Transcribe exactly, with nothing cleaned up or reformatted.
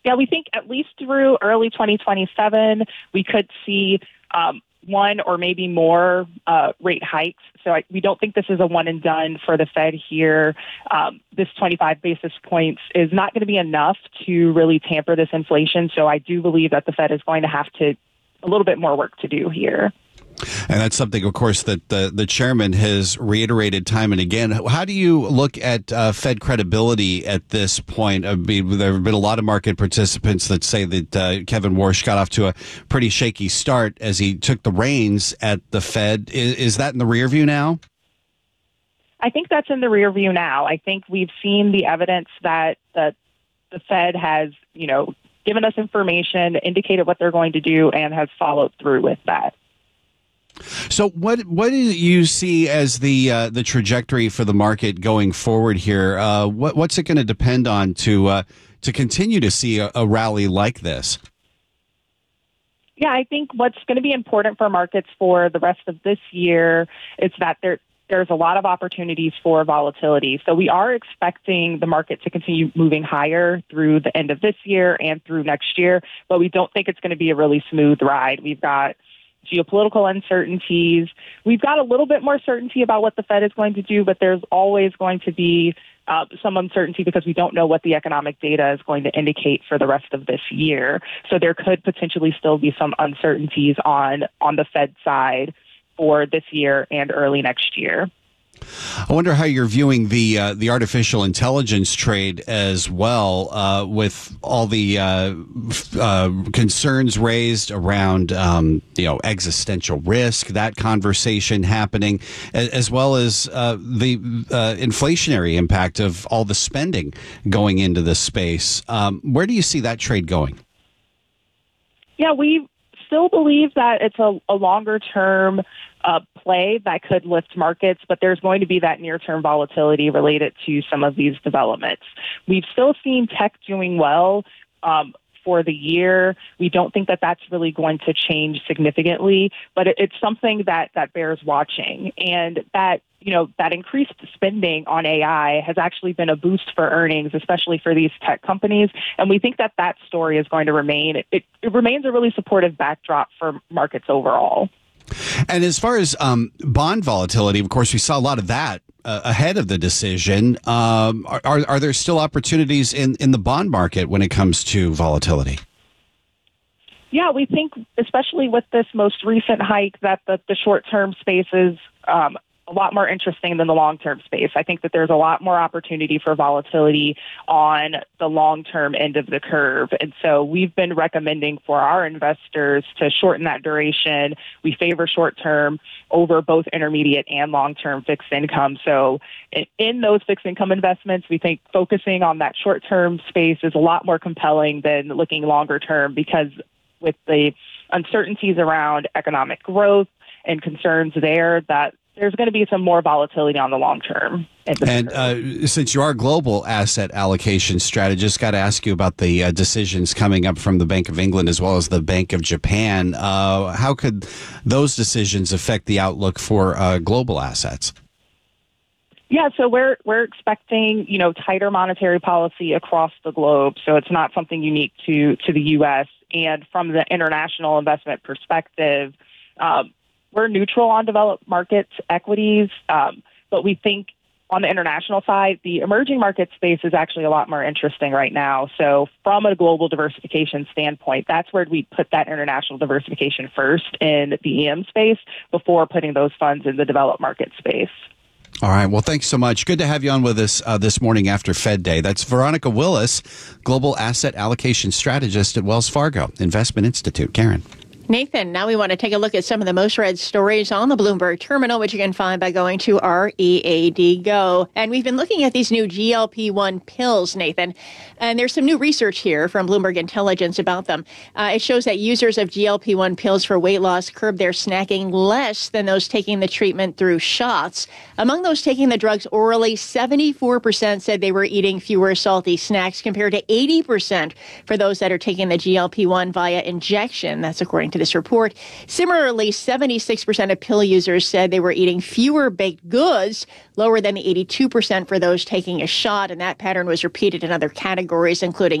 Yeah, we think at least through early twenty twenty-seven, we could see um, one or maybe more uh, rate hikes. So I, we don't think this is a one and done for the Fed here. Um, this twenty-five basis points is not going to be enough to really tamper this inflation. So I do believe that the Fed is going to have to a little bit more work to do here. And that's something, of course, that the, the chairman has reiterated time and again. How do you look at uh, Fed credibility at this point? I mean, there have been a lot of market participants that say that uh, Kevin Warsh got off to a pretty shaky start as he took the reins at the Fed. Is, is that in the rear view now? I think that's in the rear view now. I think we've seen the evidence that, that the Fed has, you know, given us information, indicated what they're going to do, and has followed through with that. So what what do you see as the uh, the trajectory for the market going forward here? Uh, what what's it going to depend on to uh, to continue to see a, a rally like this? Yeah, I think what's going to be important for markets for the rest of this year is that there there's a lot of opportunities for volatility. So we are expecting the market to continue moving higher through the end of this year and through next year, but we don't think it's going to be a really smooth ride. We've got geopolitical uncertainties. We've got a little bit more certainty about what the Fed is going to do, but there's always going to be uh, some uncertainty because we don't know what the economic data is going to indicate for the rest of this year. So there could potentially still be some uncertainties on, on the Fed side for this year and early next year. I wonder how you're viewing the uh, the artificial intelligence trade as well, uh, with all the uh, uh, concerns raised around um, you know existential risk, that conversation happening, as, as well as uh, the uh, inflationary impact of all the spending going into this space. Um, where do you see that trade going? Yeah, we still believe that it's a, a longer term uh, play that could lift markets, but there's going to be that near-term volatility related to some of these developments. We've still seen tech doing well um, for the year. We don't think that that's really going to change significantly, but it, it's something that, that bears watching. And that, you know, that increased spending on A I has actually been a boost for earnings, especially for these tech companies. And we think that that story is going to remain. It, it remains a really supportive backdrop for markets overall. And as far as um, bond volatility, of course, we saw a lot of that uh, ahead of the decision. Um, are, are, are there still opportunities in, in the bond market when it comes to volatility? Yeah, we think, especially with this most recent hike, that the, the short-term space is um, a lot more interesting than the long-term space. I think that there's a lot more opportunity for volatility on the long-term end of the curve. And so we've been recommending for our investors to shorten that duration. We favor short-term over both intermediate and long-term fixed income. So in, in those fixed income investments, we think focusing on that short-term space is a lot more compelling than looking longer-term, because with the uncertainties around economic growth and concerns there, that there's going to be some more volatility on the long term. And uh, since you are a global asset allocation strategist, got to ask you about the uh, decisions coming up from the Bank of England as well as the Bank of Japan. Uh, how could those decisions affect the outlook for uh, global assets? Yeah, so we're we're expecting, you know, tighter monetary policy across the globe. So it's not something unique to to the U S. And from the international investment perspective, um, we're neutral on developed markets equities, um, but we think on the international side, the emerging market space is actually a lot more interesting right now. So from a global diversification standpoint, that's where we put that international diversification first in the E M space before putting those funds in the developed market space. All right. Well, thanks so much. Good to have you on with us uh, this morning after Fed Day. That's Veronica Willis, Global Asset Allocation Strategist at Wells Fargo Investment Institute. Karen. Nathan, now we want to take a look at some of the most read stories on the Bloomberg Terminal, which you can find by going to R E A D Go. And we've been looking at these new G L P one pills, Nathan. And there's some new research here from Bloomberg Intelligence about them. Uh, it shows that users of G L P one pills for weight loss curb their snacking less than those taking the treatment through shots. Among those taking the drugs orally, seventy-four percent said they were eating fewer salty snacks compared to eighty percent for those that are taking the G L P one via injection. That's according to this report. Similarly, seventy-six percent of pill users said they were eating fewer baked goods, lower than the eighty-two percent for those taking a shot. And that pattern was repeated in other categories, including